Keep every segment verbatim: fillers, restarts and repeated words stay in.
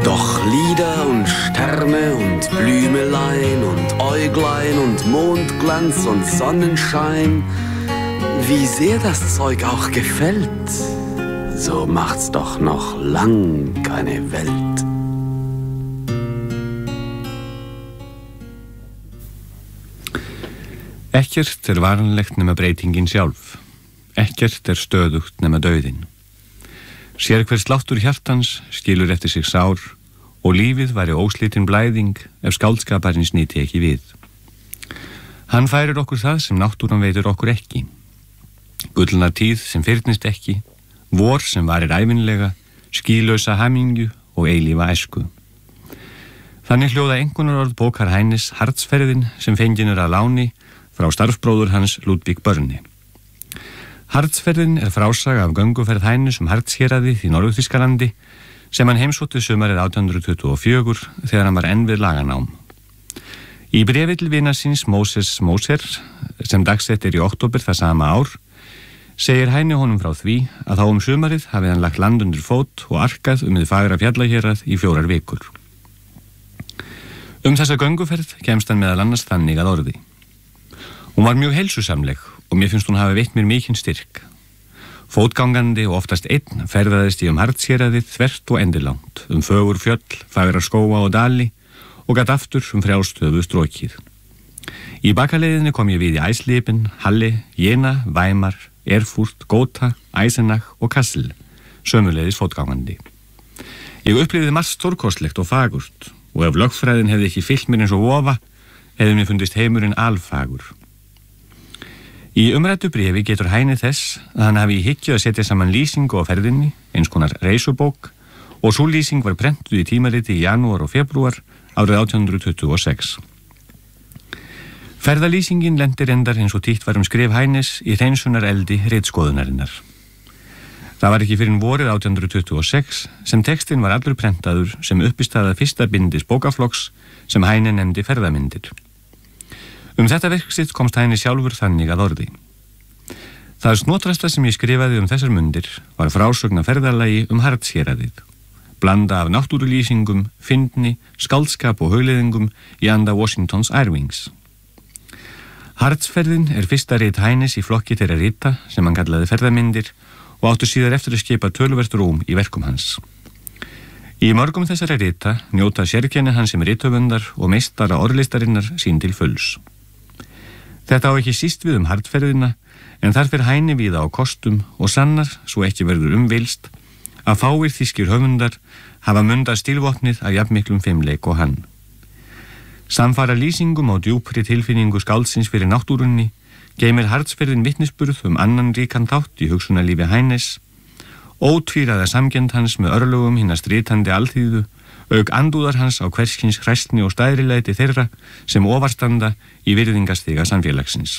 Doch Lieder und Sterne und Blümelein und Äuglein und Mondglanz und Sonnenschein, wie sehr das Zeug auch gefällt, so macht's doch noch lang keine Welt. Ekkert er varanlegt nema breytingin sjálf. Ekkert er stöðugt nema dauðinn. Sér hver sláttur hjartans skilur eftir sig sár og lífið væri óslitin blæðing ef skáldskaparins nýti ekki við. Hann færir okkur það sem náttúran veitir okkur ekki. Gullna tíð sem fyrnist ekki, vor sem varir ævinlega, skýlausa hamingju og eilífa æsku. Þannig hljóða einkunnarorð bókar Heines Hardsferðin sem fengin er að láni frá starfsbróður hans Ludvík Börni. Hardsferðin er frásaga af gönguferð Heines um Hardshéraði í Norður-Þýskalandi sem hann heimsótti sumarið átján hundruð tuttugu og fjögur þegar hann var enn við laganám. Í bréfi til vina síns Moses Moser, sem dagsett er í október það sama ár, segir Heine honum frá því að þá um sumarið hafi hann lagt land undir fót og arkað um þið fagra fjallahérað í fjórar vikur. Um þessa gönguferð kemst hann meðal annars þannig að orði. Hún var mjög heilsusamleg og mér finnst hún hafa veitt mér mikinn styrk. Fótgangandi og oftast einn ferðaðist ég um Hardshéraðið þvert og endilangt, um fögur fjöll, fagra skóga og dali og gat aftur um frjálstöðu strókið. Í bakaleiðinni kom ég við í Eisleben, Halle, Jena, Weimar, Erfurt, Gotha, Eisenach og Kassel, sömuleiðis fótgangandi. Ég upplifði margt stórkostlegt og fagurt og ef lögfræðin hefði ekki fyllt mér eins og vofa, hefði mér fundist heimurinn alfagur. Í umræddu bréfi getur Heine þess að hann hafi í hyggju að setja saman lýsingu á ferðinni, eins konar reisubók, og sú lýsing var prentuð í tímariti í janúar og febrúar árið átján hundruð tuttugu og sex. Ferðalýsingin lendir endar eins og títt var um skrif Heines í hreinsunar eldi ritskoðunarinnar. Það var ekki fyrir vorið átján hundruð tuttugu og sex sem textin var allur prentaður sem uppistaða fyrsta bindis bókaflokks sem Heine nefndi ferðamyndir. Um þetta verksitt komst Heine sjálfur þannig að orði. Það snotrasta sem ég skrifaði um þessar mundir var frásögn af ferðalagi um Hardshéraðið, blanda af náttúrulýsingum, fyndni, skáldskap og hugleiðingum í anda Washingtons Irvings. Hardsferðin er fyrsta rit Heines í flokki þeirra rita sem hann kallaði ferðamyndir og áttu síðar eftir að skipa töluvert rúm í verkum hans. Í mörgum þessara rita njóta sérkenni hans sem rithöfundar og meistara orðlistarinnar sín til fulls. Þetta á ekki síst við um Hardsferðina, en þar fer Heine víða á kostum og sannar, svo ekki verður umvilst, að fáir þýskir höfundar hafa mundað stílvopnið af jafnmiklum fimmleik og hann. Samfara lýsingum á djúpri tilfinningu skáldsins fyrir náttúrunni geymir Hardsferðin vitnisburð um annan ríkan þátt í hugsunarlífi Heines, ótvíraða samkennd hans með örlögum hinna stritandi alþýðu, auk andúðar hans á hverskins hræstni og stæðrilæti þeirra sem ofarstanda í virðingastiga samfélagsins.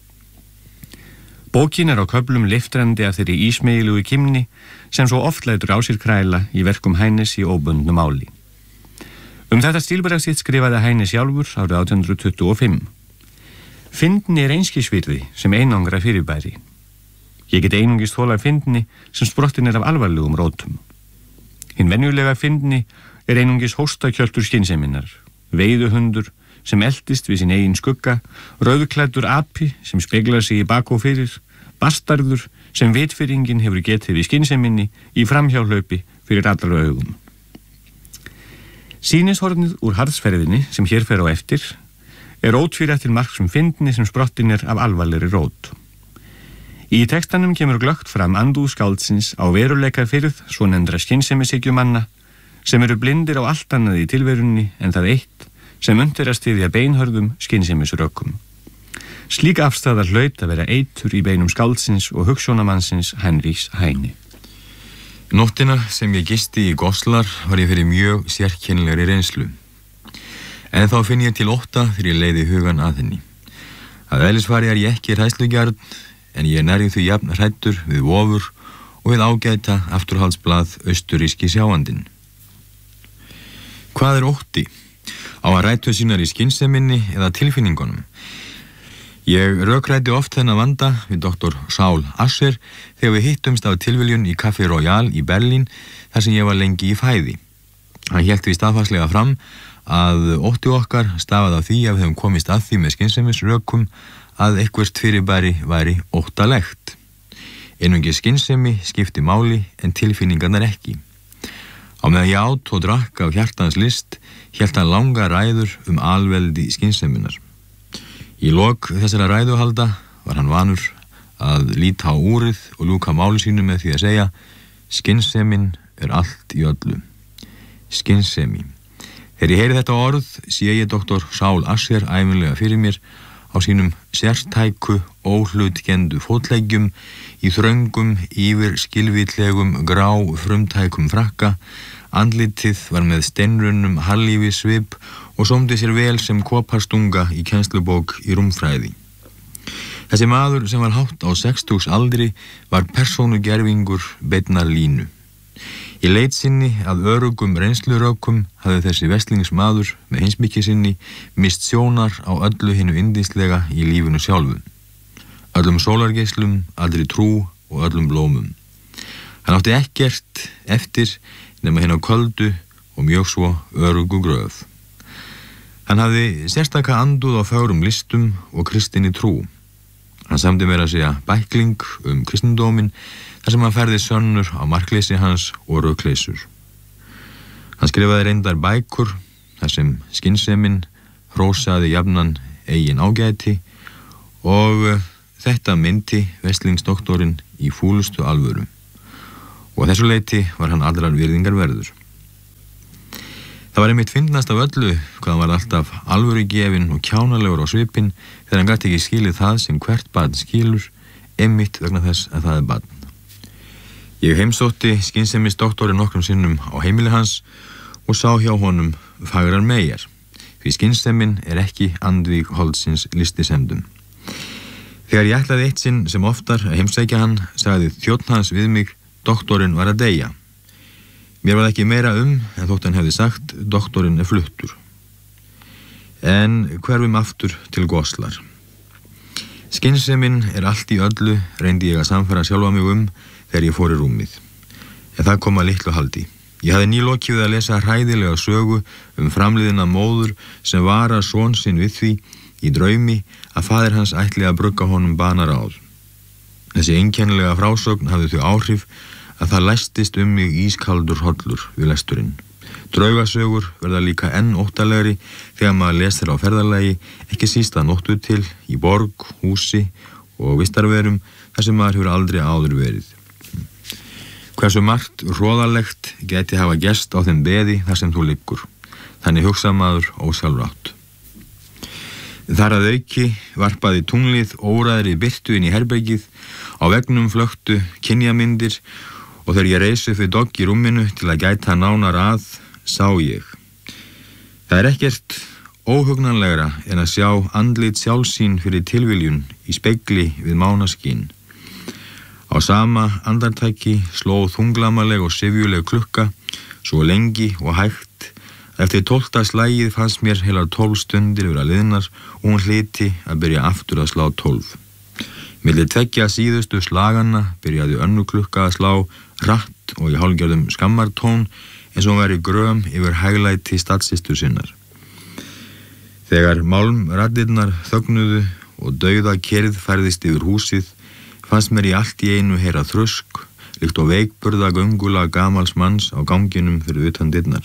Bókin er á köflum liftrandi af þeirri ísmeigilugu kimni sem svo oft lætur á sér kræla í verkum Heines í óbundnu máli. Um þetta stílbragð sitt skrifaði Heine sjálfur árið átján hundruð tuttugu og fimm. Fyndni er einskisvirði sem einangra fyrirbæri. Ég get einungis þolað fyndni sem sprottin er af alvarlegum rótum. Hinn venjulega fyndni er einungis hóstakjöltur skynseminnar, veiðuhundur sem eldist við sín eigin skugga, rauðklæddur api sem speglar sig í bak og fyrir, bastarður sem vitfyringin hefur getið í skynseminni í framhjáhlaupi fyrir allra augum. Sýnishornið úr Hardsferðinni sem hér fer á eftir er ótvírætt til marks um fyndni sem sprottin er af alvarlegri rót. Í textanum kemur glöggt fram andúð skáldsins á veruleika fyrir svonefndra skynsemishyggjumanna sem eru blindir á allt annað í tilverunni en það eitt sem undir að styðja beinhörðum skynsemisrökkum. Slík afstæða hlaut að vera eitur í beinum skáldsins og hugsjónamannsins Heinrichs Heine. Nóttina sem ég gisti í Goslar var ég fyrir mjög sérkennilegri reynslu. En þá finn ég til ótta þegar ég leiði hugan að henni. Að eðlisfari er ég ekki hræðslugjarn, en ég er nærið því jafn hræddur við vofur og við ágæta afturhaldsblað austuríski sjáandinn. Hvað er ótti? Á að rætu sínar í skynseminni eða tilfinningunum? Ég rökræddi oft þennan vanda við doktor Saul Ascher þegar við hittumst af tilviljun í Café Royal í Berlín þar sem ég var lengi í fæði. Hann hélt því staðfastlega fram að ótti okkar stafaði af því að við hefum komist að því með skynsemisrökum að eitthvert fyrirbæri væri óttalegt. Einungis skynsemi skipti máli en tilfinningarnar ekki. Á meðan ég át og drakk af hjartans list hélt hann langa ræður um alveldi skynseminnar. Í lok þessara ræðuhalda var hann vanur að líta á úrið og ljúka máli sínu með því að segja: skynsemin er allt í öllu. Skynsemi. Þegar ég heyri þetta orð sé ég doktor Saul Asher ævinlega fyrir mér á sínum sértæku, óhlutkendu fótleggjum í þröngum, yfir skilvitlegum, grá, frumtækum frakka. Andlitið var með steinrunnum harðlífi svip og sómdi sér vel sem koparstunga í kennslubók í rúmfræði. Þessi maður sem var hátt á sextugs aldri var persónugervingur beinnar línu. Í leit sinni að örugum reynslurökum hafði þessi veslingsmaður með heimsmykki sinni mist sjónar á öllu hinu yndislega í lífinu sjálfu. Öllum sólargeislum, allri trú og öllum blómum. Hann átti ekkert eftir nema hinn á köldu og mjög svo örugu gröf. Hann hafði sérstaka andúð á fögrum listum og kristinni trú. Hann samdi meira að segja bækling um kristindómin þar sem hann færði sönnur á markleysi hans og rökleysur. Hann skrifaði reyndar bækur þar sem skynsemin hrósaði jafnan eigin ágæti og þetta myndi veslingsdoktorinn í fúlustu alvöru. Og að þessu leyti var hann allrar virðingar verður. Það var einmitt fyndnast af öllu hvað hann var alltaf alvöru gefinn og kjánalegur á svipinn þegar hann gat ekki skilið það sem hvert barn skilur, einmitt vegna þess að það er barn. Ég heimsótti skynsemisdoktorinn nokkrum sinnum á heimili hans og sá hjá honum fagrar meyjar, því skynsemin er ekki andvíg holdsins listisemdum. Þegar ég ætlaði eitt sinn sem oftar að heimsækja hann, sagði þjónn hans við mig: doktorinn var að deyja. Mér var ekki meira um en þótt hann hefði sagt: doktorinn er fluttur. En hverfum aftur til Goslar. Skynsemin er allt í öllu, reyndi ég að samfæra sjálfa mig um þegar ég fór í rúmið. En það kom að litlu haldi. Ég hafði nýlokið að lesa hræðilega sögu um framliðina móður sem varar son sinn við því í draumi að faðir hans ætli að brugga honum banaráð. Þessi einkennilega frásögn hafði þau áhrif að það læstist um mig ískaldur hollur við lesturinn. Draugasögur verða líka enn óttalegri þegar maður lesir á ferðalagi, ekki síst að nóttu til, í borg, húsi og vistarverum þar sem maður hefur aldrei áður verið. Hversu margt hroðalegt gæti hafa gerst á þeim beði þar sem þú liggur. Þannig hugsa maður ósjálfrátt. Þar að auki varpaði tunglið óræðri birtu inn í herbergið, á veggnum flöktu kynjamyndir og þegar ég reis upp við dogg í rúminu til að gæta nánar að, sá ég. Það er ekkert óhugnanlegra en að sjá andlit sjálfsín fyrir tilviljun í spegli við mánaskín. Á sama andartæki sló þunglamaleg og syfjuleg klukka, svo lengi og hægt. Eftir tólfta slagið fannst mér heilar tólf stundir vera liðnar og hún hlyti að byrja aftur að slá tólf. Milli tveggja síðustu slagana byrjaði önnur klukka að slá hratt og í hálfgerðum skammartón eins og hún væri gröm yfir hæglæti stadssystur sinnar. Þegar málmraddirnar þögnuðu og dauða kyrrð færðist yfir húsið, fannst mér í allt í einu heyra þrusk, líkt og veikburða göngula gamals manns á ganginum fyrir utan dyrnar.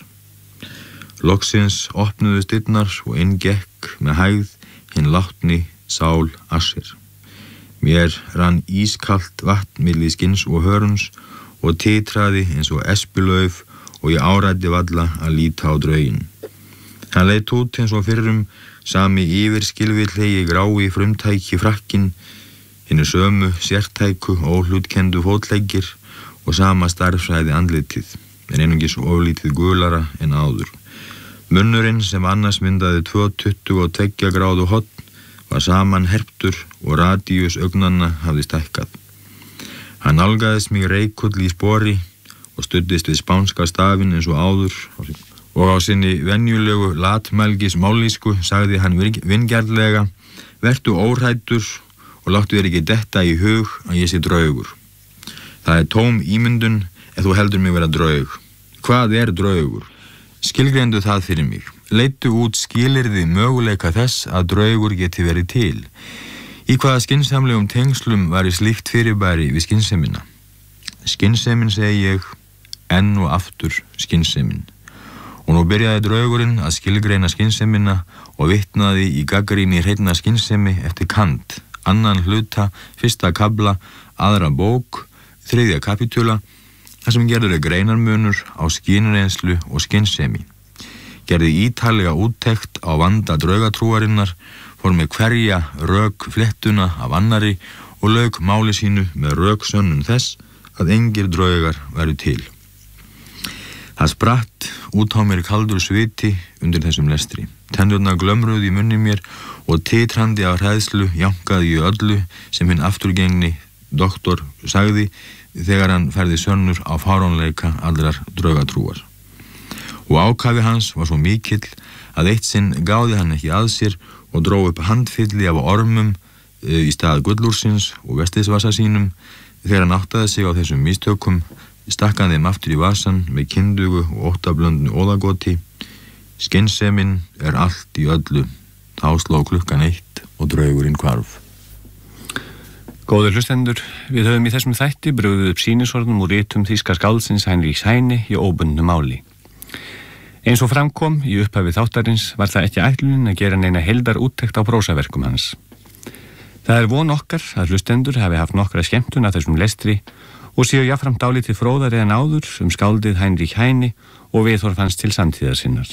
Loksins opnuðust dyrnar og inn gekk með hægð hinn látni Saul Asher. Mér rann ískalt vatn milli skinns og hörns og titraði eins og espilauf og ég áræddi varla að líta á drauginn. Hann leit út eins og fyrrum, sami yfirskilvillegi grái frumtæki frakkinn, hinnu sömu sértæku óhlutkendu fótleggir og sama starfsræði andlitið, en einungis oflítið gulara en áður. Munnurinn sem annars myndaði tvö tuttugu og tveggja gráðu horn var saman herptur og radíus augnanna hafði stækkað. Hann nálgaðist mig reikull í spori og studdist við spánska stafinn eins og áður og á sinni venjulegu latmælgis mállísku sagði hann vingjarnlega: vertu óhræddur og láttu þér ekki detta í hug að ég sé draugur. Það er tóm ímyndun ef þú heldur mig vera draug. Hvað er draugur? Skilgreindu það fyrir mig. Leittu út skilyrði möguleika þess að draugur geti verið til. Í hvaða skynsamlegum tengslum væri slíkt fyrirbæri við skynsemina? Skynsemin, segi ég, enn og aftur skynsemin. Og nú byrjaði draugurinn að skilgreina skynsemina og vitnaði í gagnrýni hreinna skynsemi eftir Kant, annan hluta, fyrsta kafla, aðra bók, þriðja kapítula, þar sem gerður er greinarmunur á skynreynslu og skynsemi. Gerði ítarlega úttekt á vanda draugatrúarinnar, fór með hverja rök flettuna af annari og lauk máli sínu með röksönnun þess að engir draugar væru til. Það spratt út á mér kaldur sviti undir þessum lestri. Tennurnar glömruðu í munni mér og titrandi af hræðslu jankaði í öllu sem hinn afturgengni doktor sagði þegar hann færði sönnur á fáránleika allrar draugatrúar. Og ákafi hans var svo mikill að eitt sinn gáði hann ekki að sér og dró upp handfylli af ormum e, í stað gullúrsins og vestisvasa sínum. Þegar hann áttaði sig á þessum mistökum stakk hann þeim aftur í vasan með kyndugu og óttablöndnu óðagoti. Skynsemin er allt í öllu. Þá sló klukkan eitt og draugurinn hvarf. Góður hlustendur, við höfum í þessum þætti brugðið upp sýnisorðum úr ritum þýska skáldsins Heinrichs Heine í óbundnu máli. Eins og framkom í upphafi þáttarins var það ekki ætlunin að gera neina heildar úttekt á prósaverkum hans. Það er von okkar að hlustendur hafi haft nokkra skemmtun af þessum lestri og séu jafnframt dálítið fróðari en áður um skáldið Heinrich Heine og viðhorf hans til samtíðar sinnar.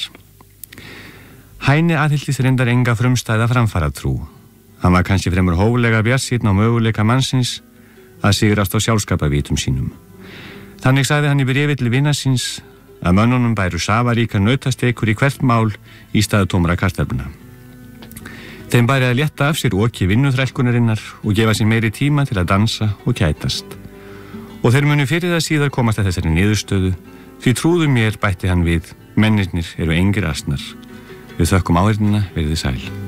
Heine aðhylltist reyndar enga frumstæða framfaratrú. Hann var kannski fremur hóflega bjartsýnn á möguleika mannsins að sigrast á sjálfskapavítum sínum. Þannig sagði hann í bréfi til vina síns að mönnunum bæru safaríkar nautastekur í hvert mál í staðu tómra kartöfluna. Þeim bæri að létta af sér oki vinnuþrælkunarinnar og gefa sér meiri tíma til að dansa og kætast. Og þeir munu fyrir það síðar komast að þessari niðurstöðu, því trúðu mér, bætti hann við, mennirnir eru engir asnar. Við þökkum áheyrnina, verið sæl.